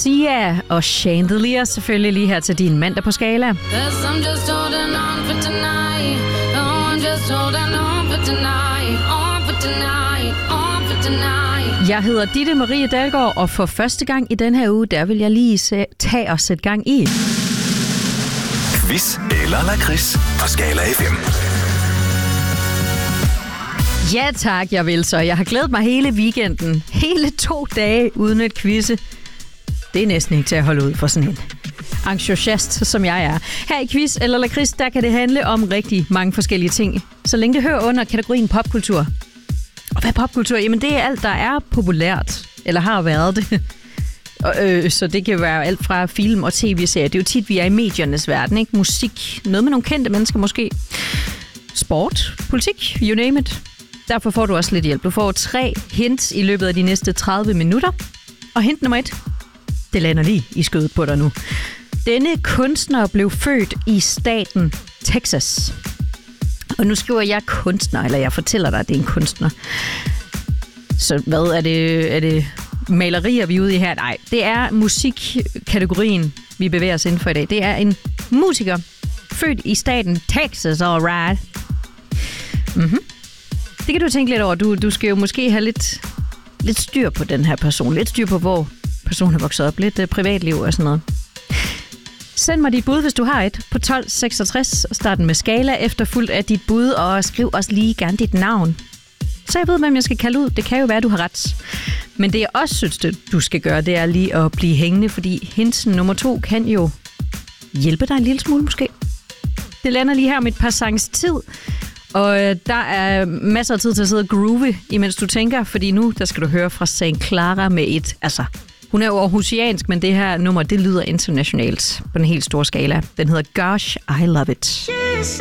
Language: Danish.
Sia og Chandelier selvfølgelig lige her til din mandag på Skala. Jeg hedder Ditte Marie Dalgaard, og for første gang i den her uge, der vil jeg lige tage og sætte gang i Quiz eller lakrids på Skala FM. Ja tak, jeg vil så. Jeg har glædet mig hele weekenden. Hele 2 dage uden et quizze. Det er næsten ikke til at holde ud for sådan en entusiast, som jeg er. Her i Quiz eller lakrids, der kan det handle om rigtig mange forskellige ting. Så længe det hører under kategorien popkultur. Og hvad er popkultur? Jamen det er alt, der er populært. Eller har været det. Så det kan være alt fra film og tv-serier. Det er jo tit, vi er i mediernes verden, ikke? Musik, noget med nogle kendte mennesker måske. Sport, politik, you name it. Derfor får du også lidt hjælp. Du får 3 hints i løbet af de næste 30 minutter. Og hint nummer 1, det lander lige i skødet på dig nu. Denne kunstner blev født i staten Texas. Og nu skriver jeg kunstner, eller jeg fortæller dig, at det er en kunstner. Så hvad er det malerier, vi er ude i her? Nej, det er musikkategorien, vi bevæger os inden for i dag. Det er en musiker, født i staten Texas, alright. Det kan du tænke lidt over. Du skal jo måske have lidt styr på den her person. Lidt styr på, hvor personen er vokset op. Lidt privatliv og sådan noget. Send mig dit bud, hvis du har et, på 1266. Start med Skala efterfulgt af dit bud, og skriv også lige gerne dit navn. Så jeg ved, hvem jeg skal kalde ud. Det kan jo være, du har ret. Men det jeg også synes, du skal gøre, det er lige at blive hængende, fordi hinsen nummer 2 kan jo hjælpe dig en lille smule måske. Det lander lige her om et par sangs tid, og der er masser af tid til at sidde og groove, imens du tænker, fordi nu der skal du høre fra St. Clara med et, altså hun er jo aarhusiansk, men det her nummer, det lyder internationalt på den helt store skala. Den hedder Gosh, I Love It.